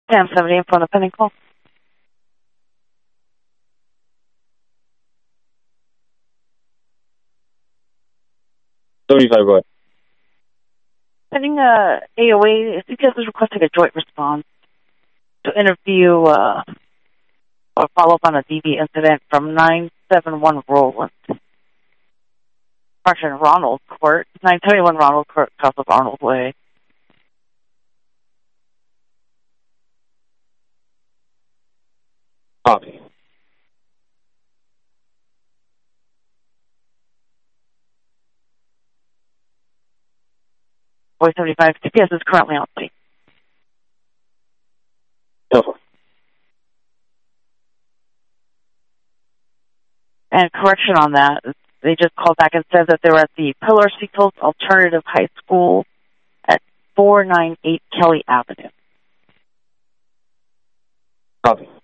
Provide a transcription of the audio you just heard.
Sam 70 in front of pending call. 35, go ahead. Pending AOA, CPS is requesting a joint response to interview or follow up on a DV incident from 971 Roland. Correction, Ronald Court. 971 Ronald Court, south of Arnold Way. Copy. Boy 75, CPS is currently on site. Go for it. And correction on that, they just called back and said that they were at the Pillar Seattle Alternative High School at 498 Kelly Avenue. Copy.